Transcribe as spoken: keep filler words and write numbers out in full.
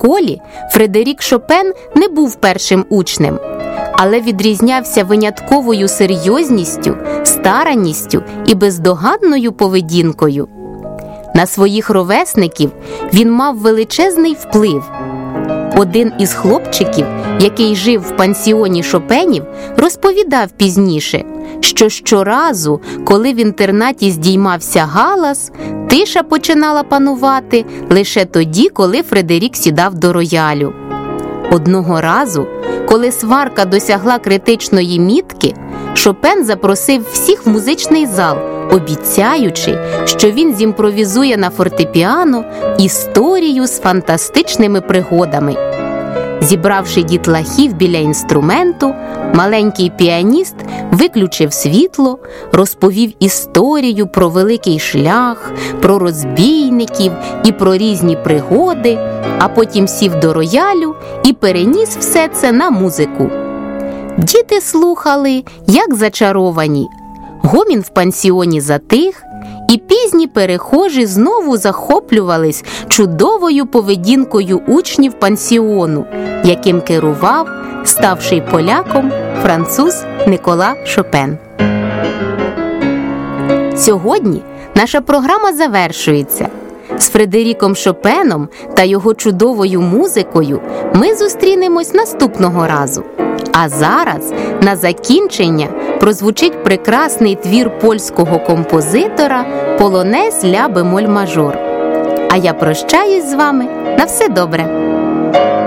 школі Фредерік Шопен не був першим учнем, але відрізнявся винятковою серйозністю, старанністю і бездоганною поведінкою. На своїх ровесників він мав величезний вплив. Один із хлопчиків, який жив в пансіоні Шопенів, розповідав пізніше, що щоразу, коли в інтернаті здіймався галас, тиша починала панувати лише тоді, коли Фредерік сідав до роялю. Одного разу, коли сварка досягла критичної мітки, Шопен запросив всіх в музичний зал, обіцяючи, що він зімпровізує на фортепіано історію з фантастичними пригодами. Зібравши дітлахів біля інструменту, маленький піаніст виключив світло, розповів історію про великий шлях, про розбійників і про різні пригоди, а потім сів до роялю і переніс все це на музику. Діти слухали, як зачаровані. Гомін в пансіоні затих, і пізні перехожі знову захоплювались чудовою поведінкою учнів пансіону, яким керував, ставши поляком, француз Никола Шопен. Сьогодні наша програма завершується. З Фредеріком Шопеном та його чудовою музикою ми зустрінемось наступного разу. А зараз, на закінчення, прозвучить прекрасний твір польського композитора «Полонез ля бемоль мажор». А я прощаюсь з вами. На все добре!